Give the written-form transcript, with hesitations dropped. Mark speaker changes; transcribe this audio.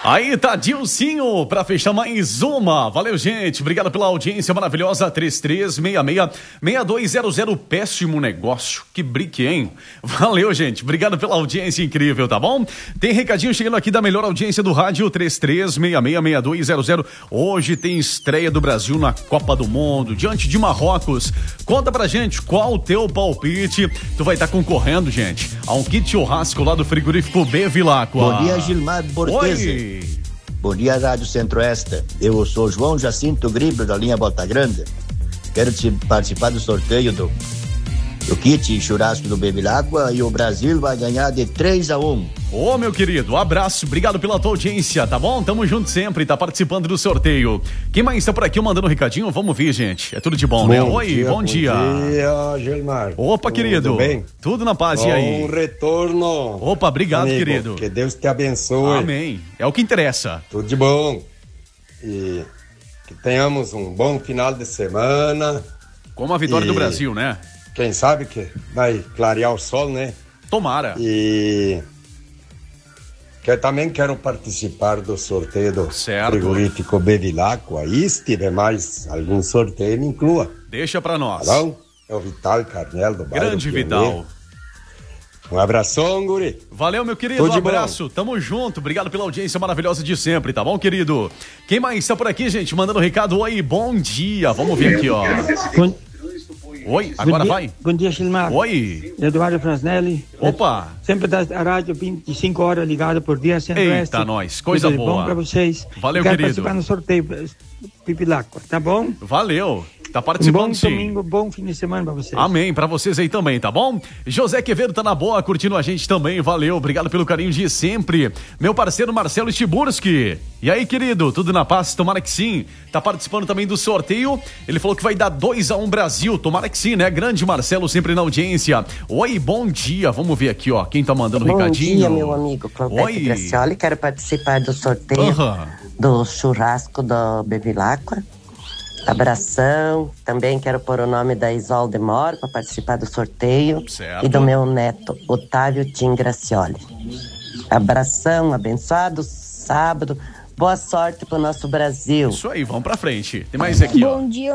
Speaker 1: Aí tá Dilcinho pra fechar mais uma. Valeu, gente. Obrigado pela audiência maravilhosa. 3366-6200. Péssimo negócio. Que brique, hein? Valeu, gente. Obrigado pela audiência incrível, tá bom? Tem recadinho chegando aqui da melhor audiência do rádio. 3366-6200. Hoje tem estreia do Brasil na Copa do Mundo, diante de Marrocos. Conta pra gente qual o teu palpite. Tu vai estar concorrendo, gente, a um kit churrasco lá do frigorífico Bevilacqua.
Speaker 2: Bom dia, Gilmar Borghese.
Speaker 1: Oi.
Speaker 2: Bom dia, Rádio Centro-Oeste. Eu sou João Jacinto Gribro, da linha Bota Grande. Quero participar do sorteio do kit churrasco do Bevilacqua e o Brasil vai ganhar de 3-1.
Speaker 1: Ô, meu querido, abraço, obrigado pela tua audiência, tá bom? Tamo junto sempre, tá participando do sorteio. Quem mais tá por aqui mandando um recadinho? Vamos ver, gente. É tudo de bom, né? Oi, bom dia.
Speaker 3: Bom dia, Gilmar.
Speaker 1: Opa, querido.
Speaker 3: Tudo bem?
Speaker 1: Tudo na paz, e aí?
Speaker 3: Bom retorno.
Speaker 1: Opa, obrigado,
Speaker 3: amigo,
Speaker 1: querido.
Speaker 3: Que Deus te abençoe.
Speaker 1: Amém. É o que interessa.
Speaker 3: Tudo de bom. E que tenhamos um bom final de semana.
Speaker 1: Como a vitória do Brasil, né?
Speaker 3: Quem sabe que vai clarear o sol, né?
Speaker 1: Tomara.
Speaker 3: E que eu também quero participar do sorteio do frigorífico Bevilacqua. E se tiver mais algum sorteio, me inclua.
Speaker 1: Deixa pra nós.
Speaker 3: Tá bom? É o Vital Carnel do bairro.
Speaker 1: Grande Vital.
Speaker 3: Um abração, guri.
Speaker 1: Valeu, meu querido, um abraço, tamo junto, obrigado pela audiência maravilhosa de sempre, tá bom, querido? Quem mais tá por aqui, gente, mandando um recado? Oi, bom dia, vamos ver aqui, ó. Oi, agora vai.
Speaker 4: Bom dia, Gilmar.
Speaker 1: Oi.
Speaker 4: Eduardo Frasnelli.
Speaker 1: Opa.
Speaker 4: Sempre da rádio 25 horas ligada por dia, Centro-Oeste.
Speaker 1: Eita, nós, coisa
Speaker 4: tudo
Speaker 1: boa.
Speaker 4: Bom pra vocês.
Speaker 1: Valeu,
Speaker 4: quero
Speaker 1: querido.
Speaker 4: participar no sorteio Bevilacqua, tá bom?
Speaker 1: Valeu. Tá participando,
Speaker 4: bom
Speaker 1: sim.
Speaker 4: domingo, bom fim de semana pra vocês.
Speaker 1: Amém, pra vocês aí também, tá bom? José Quevedo tá na boa, curtindo a gente também, valeu, obrigado pelo carinho de sempre. Meu parceiro Marcelo Tiburski. E aí, querido, tudo na paz? Tomara que sim. Tá participando também do sorteio, ele falou que vai dar 2-1 Brasil, tomara que sim, né? Grande Marcelo, sempre na audiência. Oi, bom dia, vamos ver aqui, ó, quem tá mandando um recadinho.
Speaker 5: Bom dia, meu amigo Claudete Gracioli, quero participar do sorteio do churrasco do Bevilacqua. Abração, também quero pôr o nome da Isolde Moro para participar do sorteio.
Speaker 1: Certo.
Speaker 5: E do meu neto, Otávio Tim Gracioli. Abração, abençoado sábado, boa sorte pro nosso Brasil.
Speaker 1: Isso aí, vamos pra frente. Tem mais aqui, ó.
Speaker 6: Bom dia.